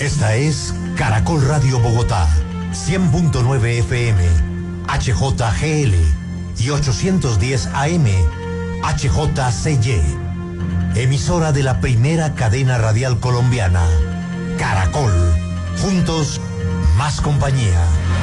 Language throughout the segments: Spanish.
Esta es Caracol Radio Bogotá, 100.9 FM, HJGL y 810 AM, HJCY. Emisora de la primera cadena radial colombiana, Caracol. Juntos, más compañía.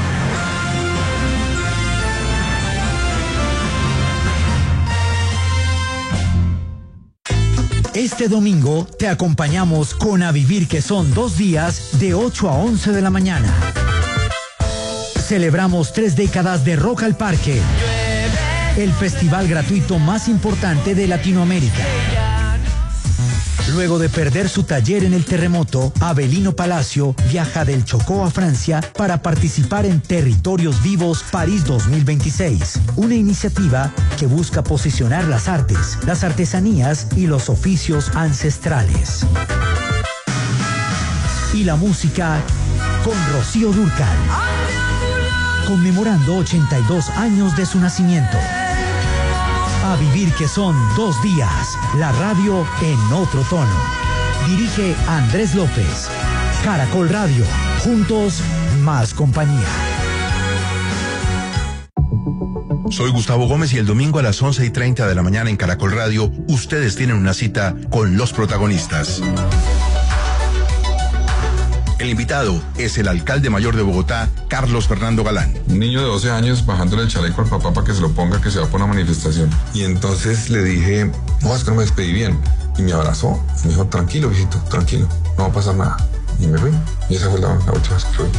Este domingo te acompañamos con A Vivir, que son 2 días de 8 a 11 de la mañana. Celebramos 3 décadas de Rock al Parque, el festival gratuito más importante de Latinoamérica. Luego de perder su taller en el terremoto, Abelino Palacio viaja del Chocó a Francia para participar en Territorios Vivos París 2026, una iniciativa que busca posicionar las artes, las artesanías y los oficios ancestrales. Y la música con Rocío Dúrcal, conmemorando 82 años de su nacimiento. A Vivir, que son 2 días, la radio en otro tono. Dirige Andrés López. Caracol Radio, juntos, más compañía. Soy Gustavo Gómez y el domingo a las 11:30 de la mañana en Caracol Radio, ustedes tienen una cita con los protagonistas. El invitado es el alcalde mayor de Bogotá, Carlos Fernando Galán. Un niño de 12 años bajándole el chaleco al papá para que se lo ponga, que se va por una manifestación. Y entonces le dije, no, es que no me despedí bien. Y me abrazó y me dijo, tranquilo, viejito, tranquilo, no va a pasar nada. Y me fui. Y esa fue la última vez que fui.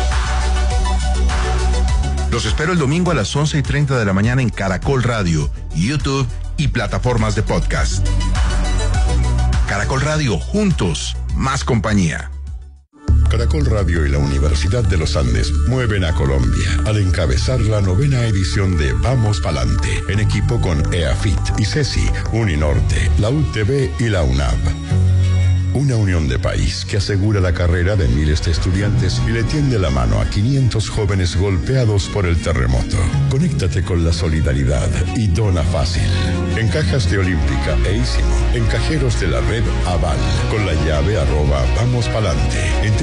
Los espero el domingo a las 11:30 de la mañana en Caracol Radio, YouTube y plataformas de podcast. Caracol Radio, juntos, más compañía. Caracol Radio y la Universidad de los Andes mueven a Colombia al encabezar la 9ª edición de Vamos Palante, en equipo con EAFIT, ICESI, Uninorte, la UTB y la UNAV. Una unión de país que asegura la carrera de miles de estudiantes y le tiende la mano a 500 jóvenes golpeados por el terremoto. Conéctate con la solidaridad y dona fácil. En cajas de Olímpica e Ísimo, en cajeros de la red Aval, con la llave @vamospalante, en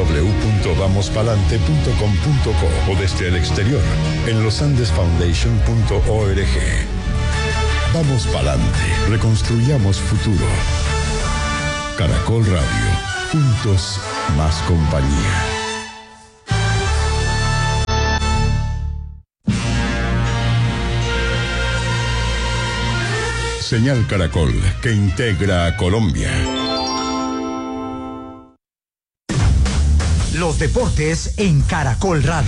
www.vamospalante.com.co o desde el exterior, en losandesfoundation.org. Vamos Palante, reconstruyamos futuro. Caracol Radio, juntos, más compañía. Señal Caracol, que integra a Colombia. Los deportes en Caracol Radio.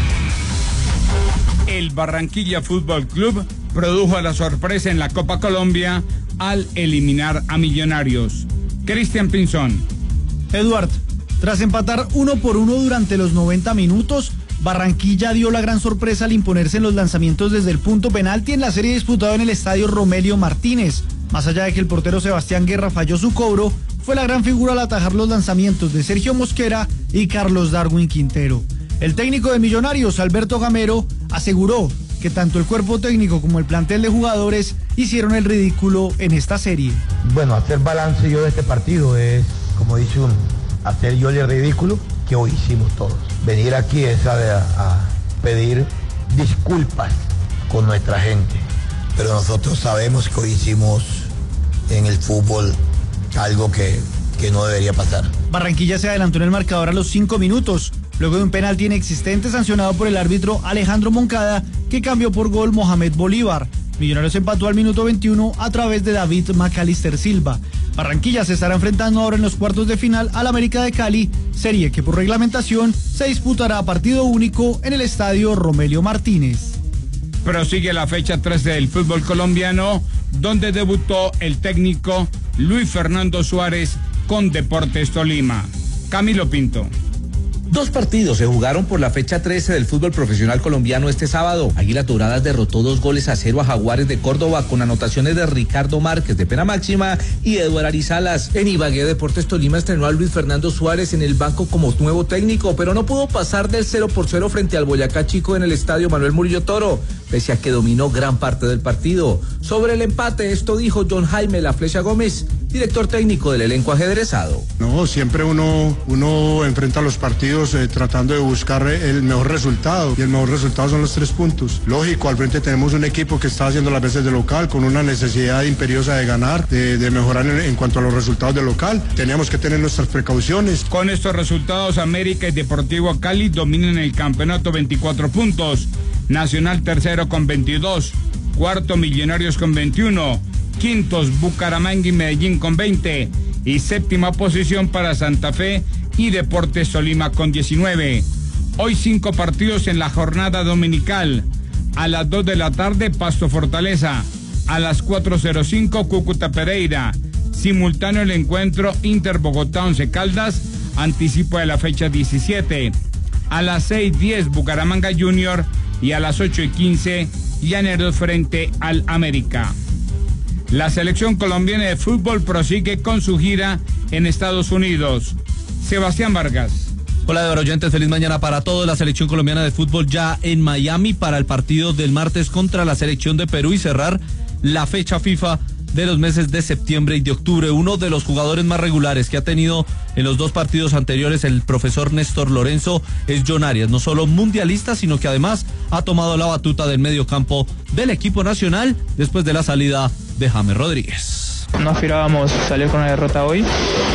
El Barranquilla Fútbol Club produjo la sorpresa en la Copa Colombia al eliminar a Millonarios. Cristian Pinzón. Eduard, tras empatar 1-1 durante los 90 minutos, Barranquilla dio la gran sorpresa al imponerse en los lanzamientos desde el punto penalti en la serie disputada en el estadio Romelio Martínez. Más allá de que el portero Sebastián Guerra falló su cobro, fue la gran figura al atajar los lanzamientos de Sergio Mosquera y Carlos Darwin Quintero. El técnico de Millonarios, Alberto Gamero, aseguró que tanto el cuerpo técnico como el plantel de jugadores hicieron el ridículo en esta serie. Bueno, hacer balance yo de este partido es, como dice uno, hacer yo el ridículo que hoy hicimos todos. Venir aquí es a pedir disculpas con nuestra gente, pero nosotros sabemos que hoy hicimos en el fútbol algo que no debería pasar. Barranquilla se adelantó en el marcador a los 5 minutos, luego de un penalti inexistente sancionado por el árbitro Alejandro Moncada, que cambió por gol Mohamed Bolívar. Millonarios empató al minuto 21 a través de David Macalister Silva. Barranquilla se estará enfrentando ahora en los cuartos de final al América de Cali, serie que por reglamentación se disputará a partido único en el estadio Romelio Martínez. Prosigue la fecha 13 del fútbol colombiano, donde debutó el técnico Luis Fernando Suárez con Deportes Tolima. Camilo Pinto. 2 partidos se jugaron por la fecha 13 del fútbol profesional colombiano este sábado. Águilas Doradas derrotó 2-0 a Jaguares de Córdoba con anotaciones de Ricardo Márquez de pena máxima y Eduardo Arizalas. En Ibagué, Deportes Tolima estrenó a Luis Fernando Suárez en el banco como nuevo técnico, pero no pudo pasar del 0-0 frente al Boyacá Chico en el estadio Manuel Murillo Toro, pese a que dominó gran parte del partido. Sobre el empate, esto dijo John Jaime La Flecha Gómez, director técnico del elenco ajedrezado. No, siempre uno enfrenta los partidos tratando de buscar el mejor resultado, y el mejor resultado son los 3 puntos. Lógico, al frente tenemos un equipo que está haciendo las veces de local, con una necesidad imperiosa de ganar, de mejorar en cuanto a los resultados de local. Teníamos que tener nuestras precauciones. Con estos resultados, América y Deportivo Cali dominan el campeonato 24 puntos. Nacional tercero con 22, cuarto Millonarios con 21, quintos Bucaramanga y Medellín con 20 y séptima posición para Santa Fe y Deportes Tolima con 19. Hoy 5 partidos en la jornada dominical. A las 2 de la tarde Pasto Fortaleza, a las 4:05 Cúcuta Pereira, simultáneo el encuentro Inter Bogotá Once Caldas, anticipo de la fecha 17. A las 6:10 Bucaramanga Junior y a las 8:15 Llaneros frente al América. La selección colombiana de fútbol prosigue con su gira en Estados Unidos. Sebastián Vargas. Hola de oyentes, feliz mañana para todos. La selección colombiana de fútbol ya en Miami para el partido del martes contra la selección de Perú y cerrar la fecha FIFA de los meses de septiembre y de octubre. Uno de los jugadores más regulares que ha tenido en los 2 partidos anteriores el profesor Néstor Lorenzo es John Arias, no solo mundialista, sino que además ha tomado la batuta del medio campo del equipo nacional después de la salida de James Rodríguez. No aspirábamos salir con una derrota hoy,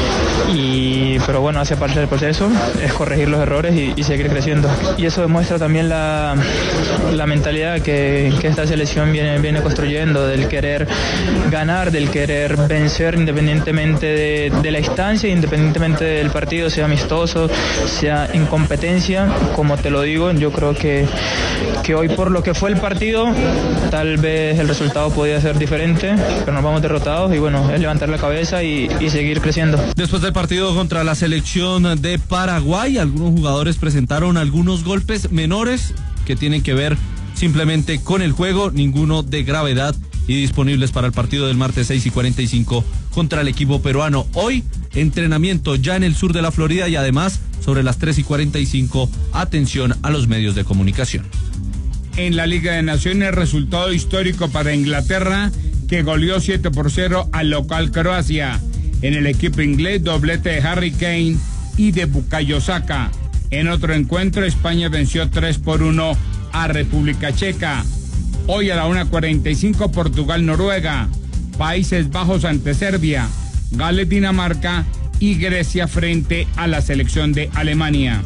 pero bueno, hace parte del proceso, es corregir los errores y seguir creciendo. Y eso demuestra también la mentalidad que esta selección viene construyendo, del querer ganar, del querer vencer independientemente de la instancia, independientemente del partido, sea amistoso, sea en competencia. Como te lo digo, yo creo que hoy, por lo que fue el partido, tal vez el resultado podía ser diferente, pero nos vamos derrotados y bueno, es levantar la cabeza y seguir creciendo. Después del partido contra la selección de Paraguay, algunos jugadores presentaron algunos golpes menores que tienen que ver simplemente con el juego, ninguno de gravedad, y disponibles para el partido del martes 6:45 contra el equipo peruano. Hoy, entrenamiento ya en el sur de la Florida y además sobre las 3:45, atención a los medios de comunicación. En la Liga de Naciones, resultado histórico para Inglaterra, que goleó 7-0 al local Croacia. En el equipo inglés, doblete de Harry Kane y de Bukayo Saka. En otro encuentro, España venció 3-1 a República Checa. Hoy a la 1:45, Portugal-Noruega, Países Bajos ante Serbia, Gales-Dinamarca y Grecia frente a la selección de Alemania.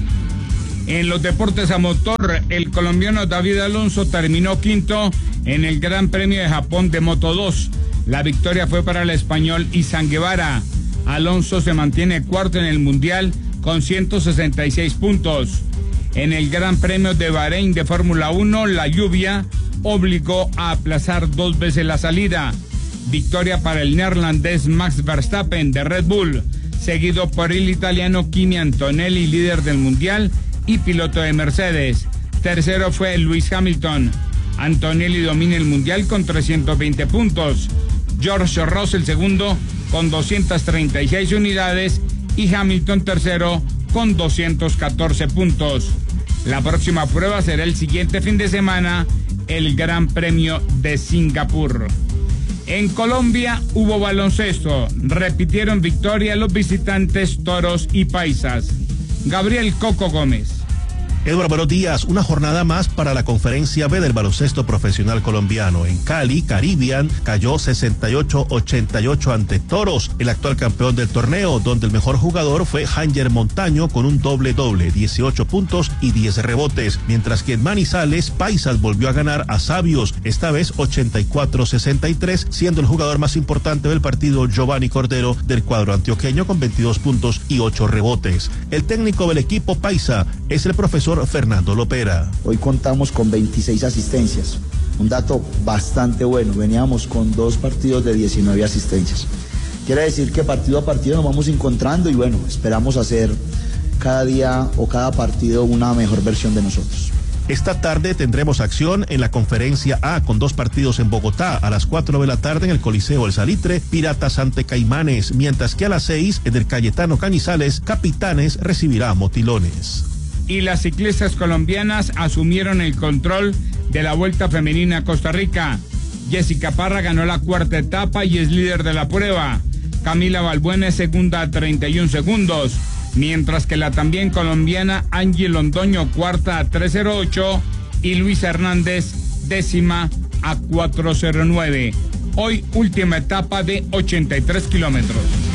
En los deportes a motor, el colombiano David Alonso terminó quinto en el Gran Premio de Japón de Moto 2. La victoria fue para el español Izan Guevara. Alonso se mantiene cuarto en el Mundial con 166 puntos. En el Gran Premio de Bahrein de Fórmula 1, la lluvia obligó a aplazar 2 veces la salida. Victoria para el neerlandés Max Verstappen de Red Bull, seguido por el italiano Kimi Antonelli, líder del Mundial y piloto de Mercedes. Tercero fue Lewis Hamilton. Antonelli domina el Mundial con 320 puntos. George Russell segundo con 236 unidades y Hamilton tercero con 214 puntos. La próxima prueba será el siguiente fin de semana, el Gran Premio de Singapur. En Colombia hubo baloncesto. Repitieron victoria los visitantes Toros y Paisas. Gabriel Coco Gómez. Eduardo, buenos días. Una jornada más para la Conferencia B del baloncesto profesional colombiano. En Cali, Caribbean cayó 68-88 ante Toros, el actual campeón del torneo, donde el mejor jugador fue Hanger Montaño con un doble-doble, 18 puntos y 10 rebotes, mientras que en Manizales, Paisas volvió a ganar a Sabios, esta vez 84-63, siendo el jugador más importante del partido Giovanni Cordero del cuadro antioqueño con 22 puntos y 8 rebotes. El técnico del equipo Paisa es el profesor Fernando Lopera. Hoy contamos con 26 asistencias, un dato bastante bueno. Veníamos con 2 partidos de 19 asistencias. Quiere decir que partido a partido nos vamos encontrando y bueno, esperamos hacer cada día o cada partido una mejor versión de nosotros. Esta tarde tendremos acción en la Conferencia A con 2 partidos en Bogotá. A las 4 de la tarde en el Coliseo El Salitre, Piratas ante Caimanes, mientras que a las 6 en el Cayetano Cañizales, Capitanes recibirá a Motilones. Y las ciclistas colombianas asumieron el control de la Vuelta Femenina a Costa Rica. Jessica Parra ganó la 4ª etapa y es líder de la prueba. Camila Balbuena es segunda a 31 segundos, mientras que la también colombiana Angie Londoño cuarta a 3:08 y Luis Hernández décima a 4:09. Hoy última etapa de 83 kilómetros.